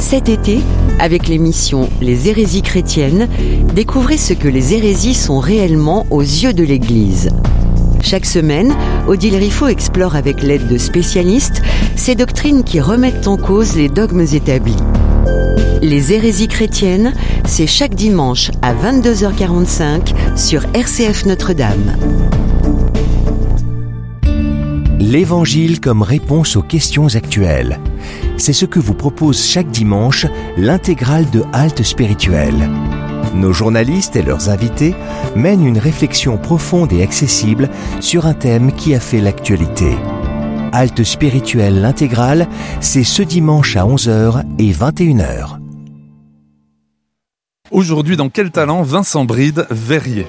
Cet été, avec l'émission Les hérésies chrétiennes, découvrez ce que les hérésies sont réellement aux yeux de l'Église. Chaque semaine, Odile Riffaut explore avec l'aide de spécialistes ces doctrines qui remettent en cause les dogmes établis. Les hérésies chrétiennes, c'est chaque dimanche à 22h45 sur RCF Notre-Dame. L'Évangile comme réponse aux questions actuelles. C'est ce que vous propose chaque dimanche l'intégrale de Halte Spirituelle. Nos journalistes et leurs invités mènent une réflexion profonde et accessible sur un thème qui a fait l'actualité. Halte Spirituelle l'intégrale, c'est ce dimanche à 11h et 21h. Aujourd'hui, dans Quel talent, Vincent Bride, verrier.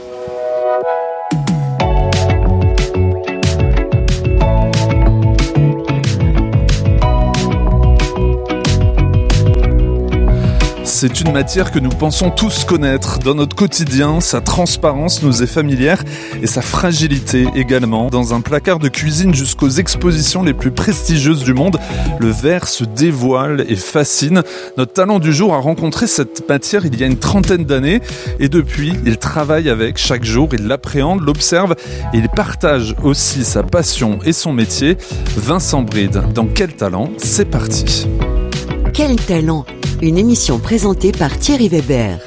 C'est une matière que nous pensons tous connaître. Dans notre quotidien, sa transparence nous est familière et sa fragilité également. Dans un placard de cuisine jusqu'aux expositions les plus prestigieuses du monde, le verre se dévoile et fascine. Notre talent du jour a rencontré cette matière il y a une trentaine d'années et depuis, il travaille avec chaque jour, il l'appréhende, l'observe et il partage aussi sa passion et son métier. Vincent Bride, dans Quel talent, c'est parti. Quel talent ? Une émission présentée par Thierry Weber.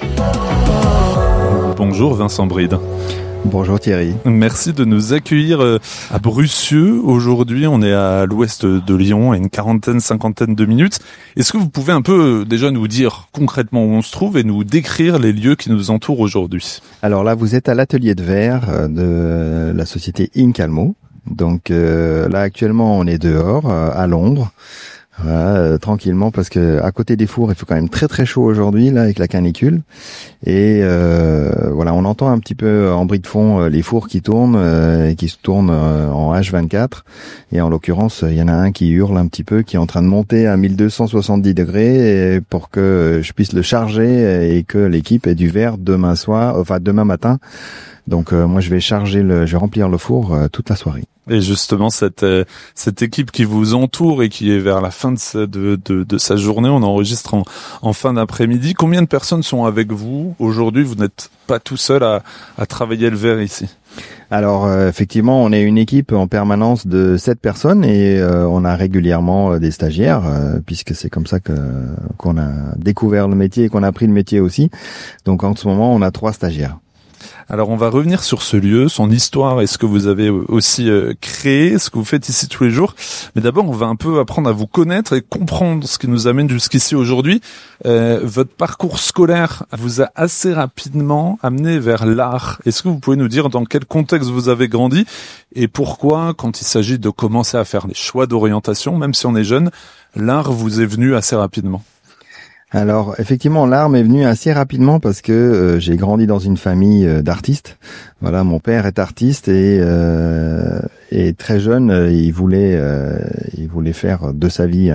Bonjour Vincent Bride. Bonjour Thierry. Merci de nous accueillir à Brucieux. Aujourd'hui, on est à l'ouest de Lyon, à une cinquantaine de minutes. Est-ce que vous pouvez un peu déjà nous dire concrètement où on se trouve et nous décrire les lieux qui nous entourent aujourd'hui ? Alors là, vous êtes à l'atelier de verre de la société Incalmo. Donc là, actuellement, on est dehors, à l'ombre. Voilà, tranquillement parce que à côté des fours il fait quand même très très chaud aujourd'hui là avec la canicule et voilà, on entend un petit peu en bruit de fond les fours qui tournent et qui se tournent en H24 et en l'occurrence il y en a un qui hurle un petit peu, qui est en train de monter à 1270 degrés et pour que je puisse le charger et que l'équipe ait du verre demain matin. Donc moi je vais remplir le four toute la soirée. Et justement cette équipe qui vous entoure et qui est vers la fin de sa journée, on enregistre en fin d'après-midi. Combien de personnes sont avec vous aujourd'hui ? Vous n'êtes pas tout seul à travailler le verre ici. Alors effectivement, on est une équipe en permanence de 7 personnes et on a régulièrement des stagiaires puisque c'est comme ça qu'on a découvert le métier et qu'on a appris le métier aussi. Donc en ce moment, on a 3 stagiaires. Alors on va revenir sur ce lieu, son histoire et ce que vous avez aussi créé, ce que vous faites ici tous les jours. Mais d'abord, on va un peu apprendre à vous connaître et comprendre ce qui nous amène jusqu'ici aujourd'hui. Votre parcours scolaire vous a assez rapidement amené vers l'art. Est-ce que vous pouvez nous dire dans quel contexte vous avez grandi et pourquoi, quand il s'agit de commencer à faire des choix d'orientation, même si on est jeune, l'art vous est venu assez rapidement ? Alors effectivement, l'art m'est venu assez rapidement parce que j'ai grandi dans une famille d'artistes. Voilà, mon père est artiste et très jeune, il voulait faire de sa vie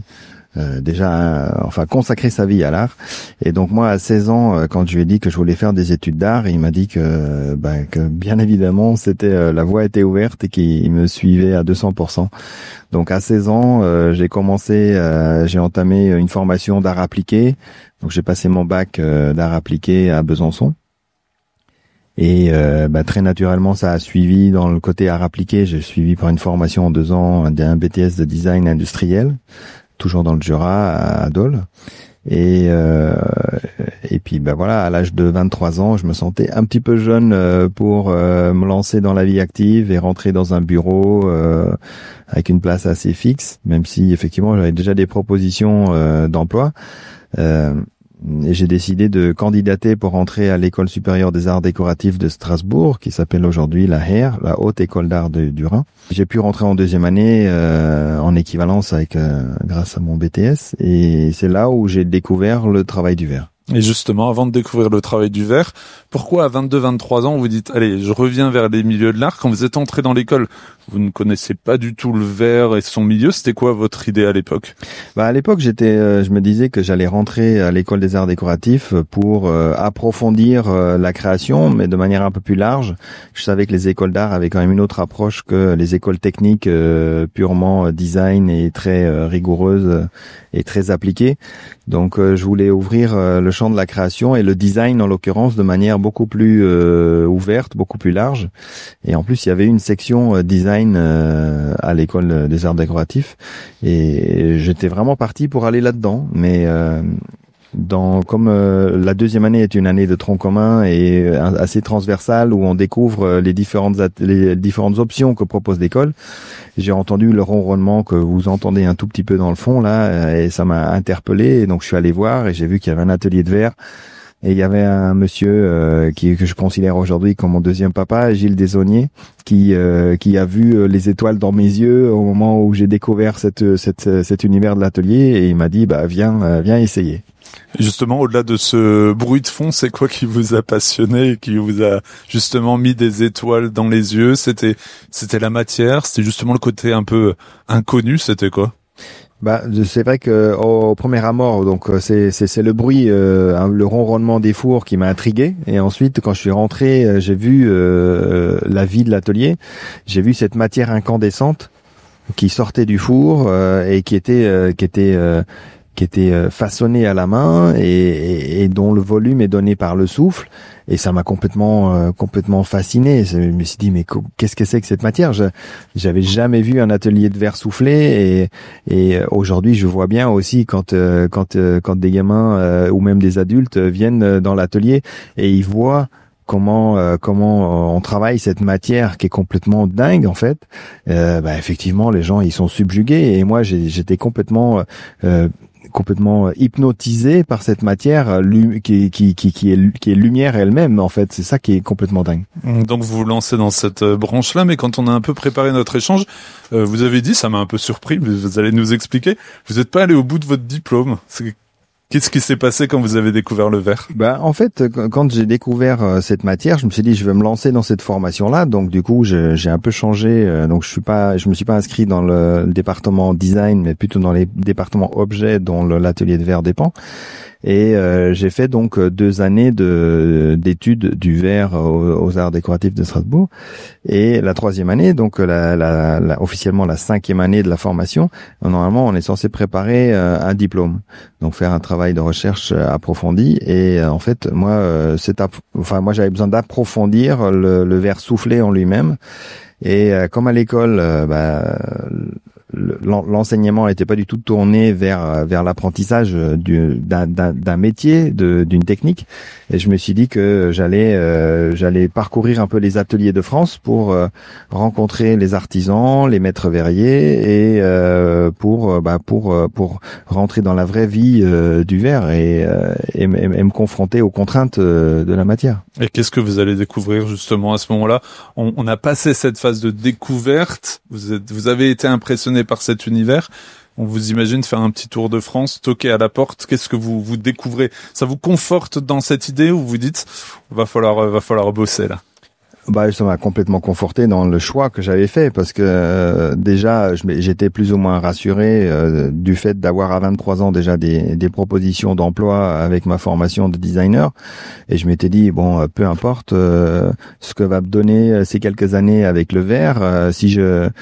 consacrer sa vie à l'art. Et donc moi à 16 ans, quand je lui ai dit que je voulais faire des études d'art, il m'a dit que bien évidemment la voie était ouverte et qu'il me suivait à 200%. Donc à 16 ans, j'ai entamé une formation d'art appliqué. Donc j'ai passé mon bac d'art appliqué à Besançon. Et très naturellement, ça a suivi dans le côté art appliqué. J'ai suivi par une formation en 2 ans d'un BTS de design industriel, toujours dans le Jura, à Dole. Et puis voilà, à l'âge de 23 ans, je me sentais un petit peu jeune pour me lancer dans la vie active et rentrer dans un bureau avec une place assez fixe, même si effectivement j'avais déjà des propositions d'emploi. Et j'ai décidé de candidater pour rentrer à l'école supérieure des arts décoratifs de Strasbourg, qui s'appelle aujourd'hui la HER, la Haute École d'Art du Rhin. J'ai pu rentrer en 2e année en équivalence grâce à mon BTS, et c'est là où j'ai découvert le travail du verre. Et justement, avant de découvrir le travail du verre, pourquoi à 22-23 ans vous dites « Allez, je reviens vers les milieux de l'art ». Quand vous êtes entré dans l'école, vous ne connaissez pas du tout le verre et son milieu. C'était quoi votre idée à l'époque ? À l'époque, je me disais que j'allais rentrer à l'école des arts décoratifs pour approfondir la création, mais de manière un peu plus large. Je savais que les écoles d'art avaient quand même une autre approche que les écoles techniques purement design et très rigoureuses et très appliquées. Donc, je voulais ouvrir le champ de la création et le design, en l'occurrence, de manière beaucoup plus ouverte, beaucoup plus large. Et en plus, il y avait une section design à l'école des arts décoratifs et j'étais vraiment parti pour aller là-dedans. Mais comme la deuxième année est une année de tronc commun et assez transversale où on découvre les différentes options que propose l'école, j'ai entendu le ronronnement que vous entendez un tout petit peu dans le fond là et ça m'a interpellé. Et donc je suis allé voir et j'ai vu qu'il y avait un atelier de verre. Et il y avait un monsieur que je considère aujourd'hui comme mon deuxième papa, Gilles Desauniers, qui a vu les étoiles dans mes yeux au moment où j'ai découvert cet univers de l'atelier et il m'a dit viens essayer. Justement, au-delà de ce bruit de fond, c'est quoi qui vous a passionné et qui vous a justement mis des étoiles dans les yeux ? C'était la matière, c'était justement le côté un peu inconnu, c'était quoi ? C'est vrai que au premier abord, donc c'est le bruit, le ronronnement des fours qui m'a intrigué. Et ensuite, quand je suis rentré, j'ai vu la vie de l'atelier. J'ai vu cette matière incandescente qui sortait du four et qui était façonnée à la main et dont le volume est donné par le souffle. Et ça m'a complètement fasciné. Je me suis dit mais qu'est-ce que c'est que cette matière ? J'avais jamais vu un atelier de verre soufflé et aujourd'hui je vois bien aussi quand des gamins ou même des adultes viennent dans l'atelier et ils voient comment on travaille cette matière qui est complètement dingue en fait. Effectivement les gens ils sont subjugués et moi j'étais complètement hypnotisé par cette matière qui est lumière elle-même en fait. C'est ça qui est complètement dingue. Donc vous vous lancez dans cette branche-là, mais quand on a un peu préparé notre échange, vous avez dit, ça m'a un peu surpris, mais vous allez nous expliquer, vous n'êtes pas allé au bout de votre diplôme. Qu'est-ce qui s'est passé quand vous avez découvert le verre ? En fait, quand j'ai découvert cette matière, je me suis dit je vais me lancer dans cette formation-là. Donc du coup, j'ai un peu changé. Donc je me suis pas inscrit dans le département design, mais plutôt dans les départements objets dont l'atelier de verre dépend. Et j'ai fait donc 2 années d'études du verre aux arts décoratifs de Strasbourg. Et la 3e année, donc officiellement la 5e année de la formation, normalement on est censé préparer un diplôme, donc faire un travail de recherche approfondi. Et en fait, moi j'avais besoin d'approfondir le verre soufflé en lui-même. Et comme à l'école, l'enseignement n'était pas du tout tourné vers l'apprentissage d'un métier, d'une technique, et je me suis dit que j'allais parcourir un peu les ateliers de France pour rencontrer les artisans, les maîtres verriers et pour rentrer dans la vraie vie du verre et me confronter aux contraintes de la matière. Et qu'est-ce que vous allez découvrir justement à ce moment-là ? On a passé cette phase de découverte, vous avez été impressionné par cet univers. On vous imagine faire un petit tour de France, toquer à la porte. Qu'est-ce que vous découvrez ? Ça vous conforte dans cette idée ou vous dites va falloir bosser là ? Ça m'a complètement conforté dans le choix que j'avais fait parce que déjà j'étais plus ou moins rassuré du fait d'avoir à 23 ans déjà des propositions d'emploi avec ma formation de designer, et je m'étais dit peu importe ce que va me donner ces quelques années avec le verre, si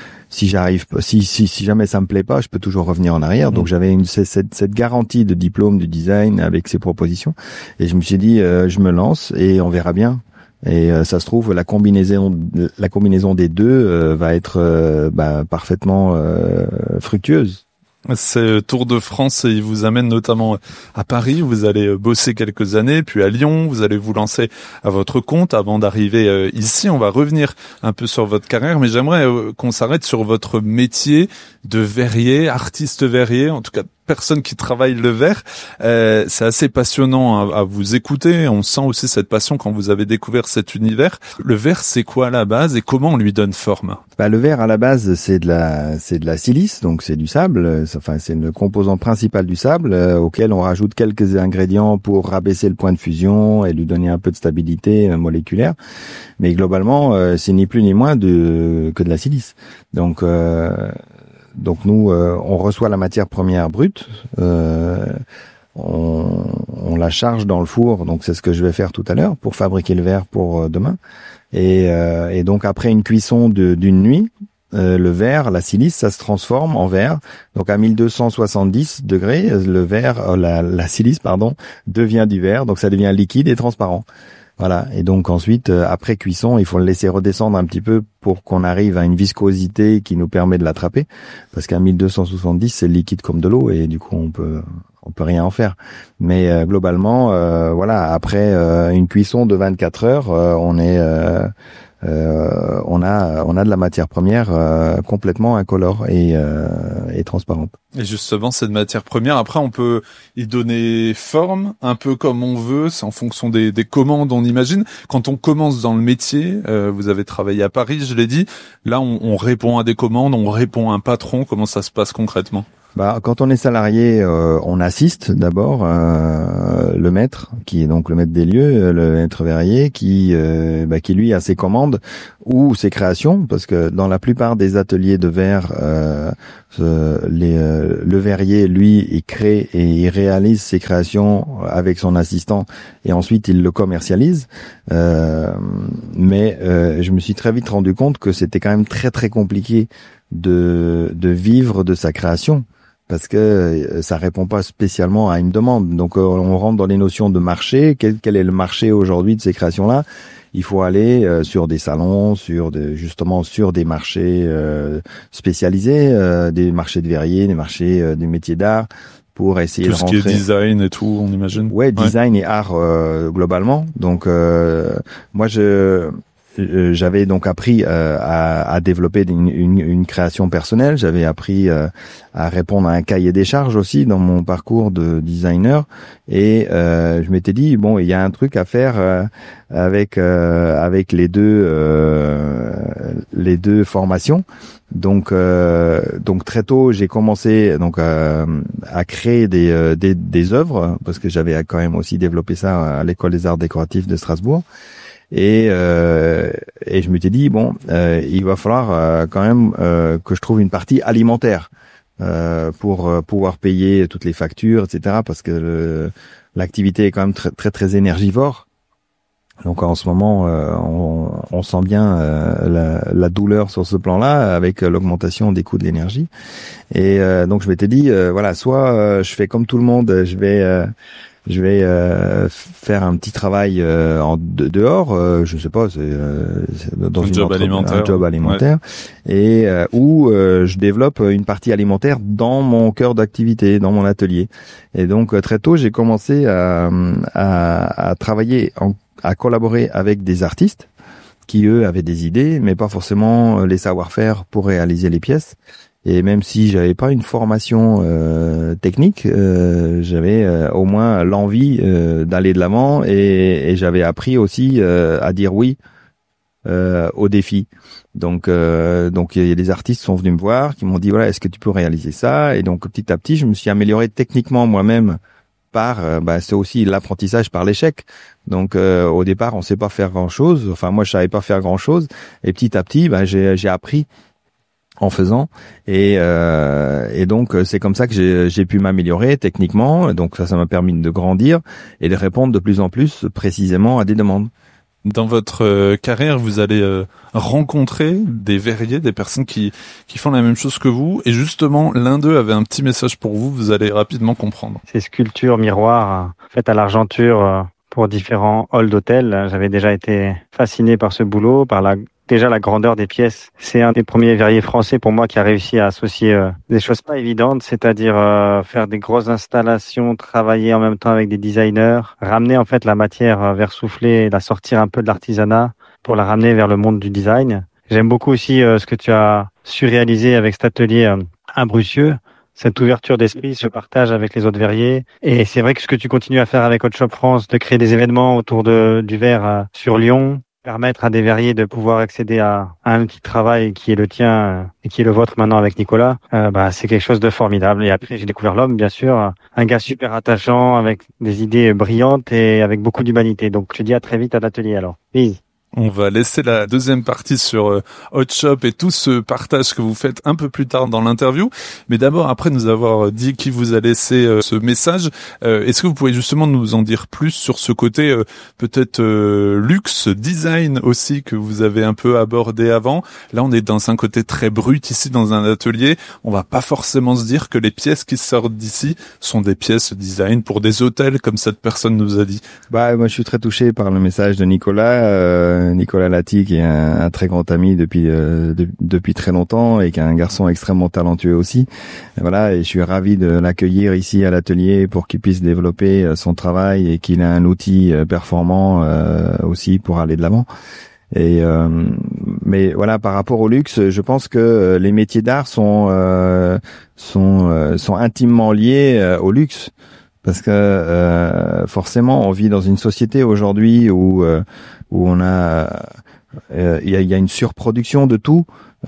jamais ça me plaît pas, je peux toujours revenir en arrière. Donc j'avais cette garantie de diplôme du design avec ces propositions, et je me suis dit je me lance et on verra bien. Et ça se trouve la combinaison des deux va être parfaitement fructueuse. Ce Tour de France, il vous amène notamment à Paris, vous allez bosser quelques années, puis à Lyon, vous allez vous lancer à votre compte avant d'arriver ici. On va revenir un peu sur votre carrière, mais j'aimerais qu'on s'arrête sur votre métier de verrier, artiste verrier, en tout cas personnes qui travaillent le verre. C'est assez passionnant à vous écouter. On sent aussi cette passion quand vous avez découvert cet univers. Le verre, c'est quoi à la base et comment on lui donne forme? Le verre à la base, c'est de la silice, donc c'est du sable. Enfin, c'est le composant principal du sable auquel on rajoute quelques ingrédients pour rabaisser le point de fusion et lui donner un peu de stabilité moléculaire. Mais globalement, c'est ni plus ni moins que de la silice. Donc nous, on reçoit la matière première brute, on la charge dans le four, donc c'est ce que je vais faire tout à l'heure pour fabriquer le verre pour demain. Et donc après une cuisson d'une nuit, le verre, la silice, ça se transforme en verre. Donc à 1270 degrés, le verre, la silice, devient du verre, donc ça devient liquide et transparent. Voilà. Et donc ensuite, après cuisson, il faut le laisser redescendre un petit peu pour qu'on arrive à une viscosité qui nous permet de l'attraper. Parce qu'à 1270, c'est liquide comme de l'eau et du coup, on peut rien en faire. Mais globalement, voilà, après une cuisson de 24 heures, on a de la matière première complètement incolore et transparente. Et justement, cette matière première, après, on peut y donner forme un peu comme on veut. C'est en fonction des commandes, on imagine. Quand on commence dans le métier, vous avez travaillé à Paris, je l'ai dit. Là, on répond à des commandes, on répond à un patron. Comment ça se passe concrètement? Quand on est salarié, on assiste d'abord le maître, qui est donc le maître des lieux, le maître verrier, qui lui a ses commandes ou ses créations, parce que dans la plupart des ateliers de verre, le verrier, lui, il crée et il réalise ses créations avec son assistant, et ensuite il le commercialise. Mais je me suis très vite rendu compte que c'était quand même très très compliqué de vivre de sa création, parce que ça répond pas spécialement à une demande. Donc on rentre dans les notions de marché. Quel est le marché aujourd'hui de ces créations-là? Il faut aller sur des salons, sur des marchés spécialisés, des marchés de verriers, des marchés des métiers d'art, pour essayer de rentrer. Tout ce qui est design et tout, on imagine. Ouais, design et art globalement. Donc moi j'avais donc appris à développer une création personnelle. J'avais appris à répondre à un cahier des charges aussi dans mon parcours de designer. Et je m'étais dit il y a un truc à faire avec les deux formations. Donc très tôt j'ai commencé à créer des œuvres, parce que j'avais quand même aussi développé ça à l'école des arts décoratifs de Strasbourg. Et je m'étais dit il va falloir quand même que je trouve une partie alimentaire pour pouvoir payer toutes les factures, etc. Parce que l'activité est quand même très très très énergivore. Donc en ce moment, on sent bien la douleur sur ce plan-là avec l'augmentation des coûts de l'énergie. Et donc je m'étais dit soit je fais comme tout le monde, je vais faire un petit travail dehors, je sais pas, c'est dans un job alimentaire, ouais. Et où je développe une partie alimentaire dans mon cœur d'activité, dans mon atelier. Et donc très tôt, j'ai commencé à travailler, à collaborer avec des artistes qui eux avaient des idées, mais pas forcément les savoir-faire pour réaliser les pièces. Et même si j'avais pas une formation technique, j'avais au moins l'envie d'aller de l'avant, et j'avais appris aussi à dire oui aux défis. Donc il y a des artistes qui sont venus me voir, qui m'ont dit est-ce que tu peux réaliser ça? Et donc petit à petit, je me suis amélioré techniquement moi-même par c'est aussi l'apprentissage par l'échec. Donc au départ, on sait pas faire grand-chose. Enfin moi, je savais pas faire grand-chose, et petit à petit, j'ai appris en faisant, et donc c'est comme ça que j'ai pu m'améliorer techniquement. Donc ça m'a permis de grandir et de répondre de plus en plus précisément à des demandes. Dans votre carrière, vous allez rencontrer des verriers, des personnes qui font la même chose que vous, et justement l'un d'eux avait un petit message pour vous. Vous allez rapidement comprendre. Ces sculptures miroirs faites à l'argenture pour différents halls d'hôtel. J'avais déjà été fasciné par ce boulot, par déjà la grandeur des pièces. C'est un des premiers verriers français pour moi qui a réussi à associer des choses pas évidentes, c'est-à-dire faire des grosses installations, travailler en même temps avec des designers, ramener en fait la matière verre soufflé, la sortir un peu de l'artisanat pour la ramener vers le monde du design. J'aime beaucoup aussi ce que tu as su réaliser avec cet atelier à Brucieux, cette ouverture d'esprit, ce partage avec les autres verriers. Et c'est vrai que ce que tu continues à faire avec Hot Shop France, de créer des événements autour du verre sur Lyon, permettre à des verriers de pouvoir accéder à un outil de travail qui est le tien et qui est le vôtre maintenant avec Nicolas, c'est quelque chose de formidable. Et après, j'ai découvert l'homme, bien sûr, un gars super attachant, avec des idées brillantes et avec beaucoup d'humanité. Donc, je dis à très vite à l'atelier alors. Peace. On va laisser la deuxième partie sur Hot Shop et tout ce partage que vous faites un peu plus tard dans l'interview. Mais d'abord, après nous avoir dit qui vous a laissé ce message, est-ce que vous pouvez justement nous en dire plus sur ce côté peut-être luxe, design aussi, que vous avez un peu abordé avant? Là, on est dans un côté très brut ici dans un atelier. On va pas forcément se dire que les pièces qui sortent d'ici sont des pièces design pour des hôtels, comme cette personne nous a dit. Moi, je suis très touché par le message de Nicolas Lati, qui est un très grand ami depuis très longtemps et qui est un garçon extrêmement talentueux aussi. Et voilà, et je suis ravi de l'accueillir ici à l'atelier pour qu'il puisse développer son travail et qu'il ait un outil performant aussi pour aller de l'avant. Et mais voilà, par rapport au luxe, je pense que les métiers d'art sont intimement liés au luxe. Parce que forcément, on vit dans une société aujourd'hui où on a il y a une surproduction de tout.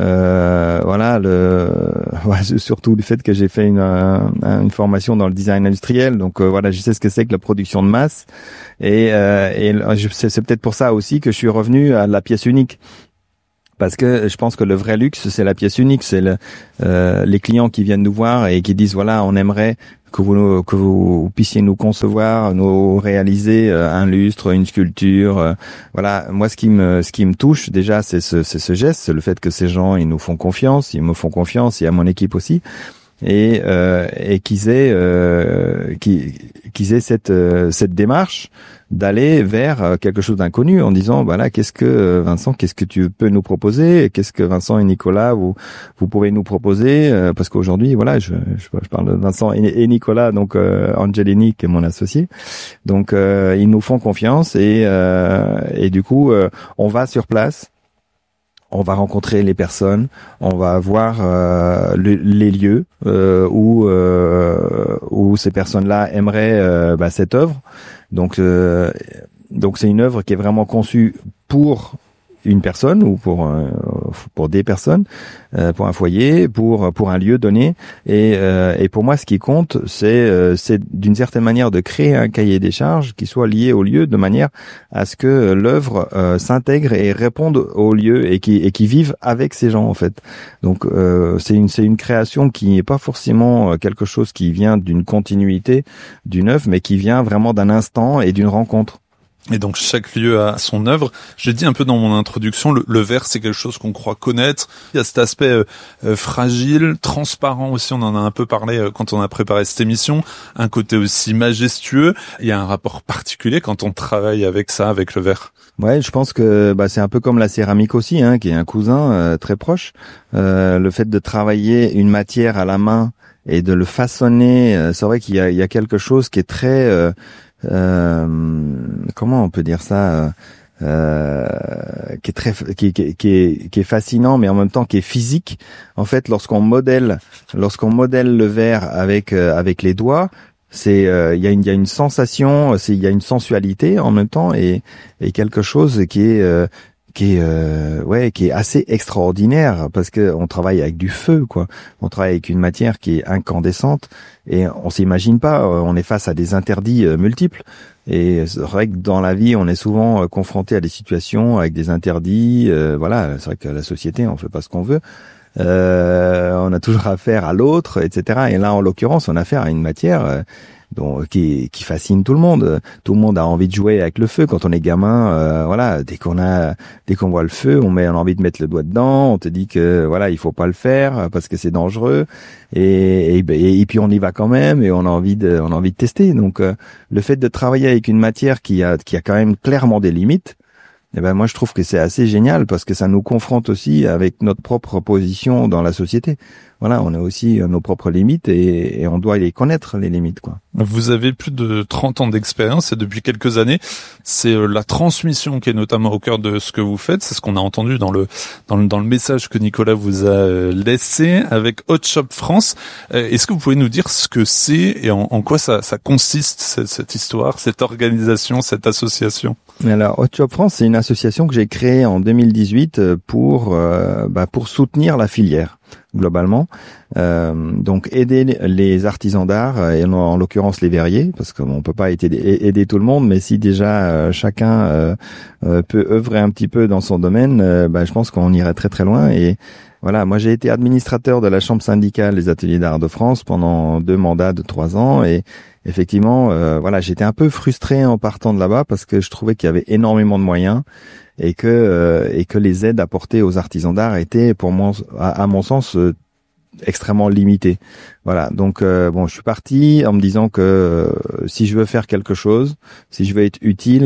Surtout le fait que j'ai fait une formation dans le design industriel, donc je sais ce que c'est que la production de masse. Et c'est peut-être pour ça aussi que je suis revenu à la pièce unique. Parce que je pense que le vrai luxe, c'est la pièce unique, c'est les clients qui viennent nous voir et qui disent voilà, on aimerait que vous puissiez nous concevoir, nous réaliser un lustre, une sculpture. Voilà, moi ce qui me touche déjà, c'est ce geste, c'est le fait que ces gens ils nous font confiance, ils me font confiance et à mon équipe aussi. Et qu'ils aient cette démarche d'aller vers quelque chose d'inconnu en disant voilà, qu'est-ce que tu peux nous proposer, qu'est-ce que Vincent et Nicolas vous pouvez nous proposer, parce qu'aujourd'hui voilà, je parle de Vincent et Nicolas, donc Angelini qui est mon associé, donc ils nous font confiance et du coup on va sur place. On va rencontrer les personnes, on va voir les lieux où ces personnes-là aimeraient cette œuvre. Donc c'est une œuvre qui est vraiment conçue pour une personne ou pour des personnes, pour un foyer, pour un lieu donné. Et pour moi, ce qui compte, c'est d'une certaine manière de créer un cahier des charges qui soit lié au lieu, de manière à ce que l'œuvre s'intègre et réponde au lieu et qui vive avec ces gens en fait. Donc c'est une création qui n'est pas forcément quelque chose qui vient d'une continuité d'une œuvre, mais qui vient vraiment d'un instant et d'une rencontre. Et donc chaque lieu a son œuvre. J'ai dit un peu dans mon introduction, le verre c'est quelque chose qu'on croit connaître. Il y a cet aspect fragile, transparent aussi, on en a un peu parlé quand on a préparé cette émission. Un côté aussi majestueux. Il y a un rapport particulier quand on travaille avec ça, avec le verre. Ouais, je pense que c'est un peu comme la céramique aussi, qui est un cousin très proche. Le fait de travailler une matière à la main et de le façonner, c'est vrai qu'il y a quelque chose qui est très comment on peut dire ça, qui est fascinant, mais en même temps qui est physique. En fait, lorsqu'on modèle le verre avec les doigts, il y a une sensation, il y a une sensualité en même temps et quelque chose qui est assez extraordinaire, parce que on travaille avec du feu, quoi. On travaille avec une matière qui est incandescente et on s'imagine pas, on est face à des interdits multiples. Et c'est vrai que dans la vie, on est souvent confronté à des situations avec des interdits. C'est vrai que la société, on fait pas ce qu'on veut. On a toujours affaire à l'autre, etc. Et là, en l'occurrence, on a affaire à une matière qui fascine tout le monde. Tout le monde a envie de jouer avec le feu quand on est gamin. Dès qu'on voit le feu, on a envie de mettre le doigt dedans. On te dit que il faut pas le faire parce que c'est dangereux. Et puis on y va quand même et on a envie de tester. Donc le fait de travailler avec une matière qui a quand même clairement des limites, moi je trouve que c'est assez génial parce que ça nous confronte aussi avec notre propre position dans la société. voilà, on a aussi nos propres limites et on doit les connaître, les limites, quoi. Vous avez plus de 30 ans d'expérience et depuis quelques années, c'est la transmission qui est notamment au cœur de ce que vous faites. C'est ce qu'on a entendu dans le message que Nicolas vous a laissé avec Hot Shop France. Est-ce que vous pouvez nous dire ce que c'est et en quoi ça consiste, cette histoire, cette organisation, cette association? Alors, Hot Shop France, c'est une association que j'ai créée en 2018 pour soutenir la filière globalement, donc aider les artisans d'art et en l'occurrence les verriers, parce qu'on peut pas aider tout le monde, mais si déjà chacun peut œuvrer un petit peu dans son domaine, je pense qu'on irait très très loin. Et voilà, moi j'ai été administrateur de la chambre syndicale des ateliers d'art de France pendant 2 mandats de 3 ans et effectivement, j'étais un peu frustré en partant de là-bas parce que je trouvais qu'il y avait énormément de moyens et que les aides apportées aux artisans d'art étaient, pour moi, à mon sens, extrêmement limitées. Voilà, donc je suis parti en me disant que si je veux faire quelque chose, si je veux être utile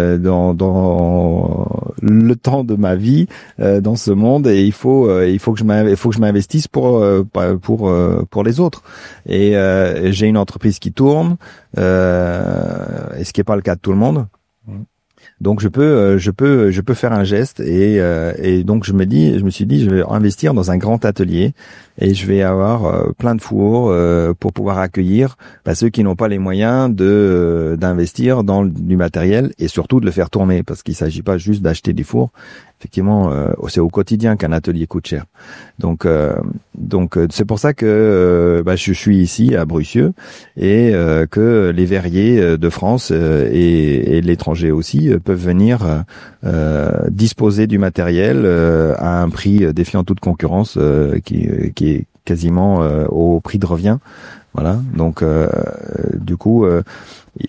dans le temps de ma vie dans ce monde, et il faut que je m'investisse pour les autres. Et j'ai une entreprise qui tourne, et ce qui est pas le cas de tout le monde. Donc je peux faire un geste et donc je me suis dit je vais investir dans un grand atelier et je vais avoir plein de fours pour pouvoir accueillir ceux qui n'ont pas les moyens d'investir dans du matériel et surtout de le faire tourner, parce qu'il s'agit pas juste d'acheter des fours. Effectivement, c'est au quotidien qu'un atelier coûte cher. Donc c'est pour ça que je suis ici à Brucieux et que les verriers de France et de l'étranger aussi peuvent venir disposer du matériel à un prix défiant toute concurrence qui est quasiment au prix de revient. Voilà. Donc du coup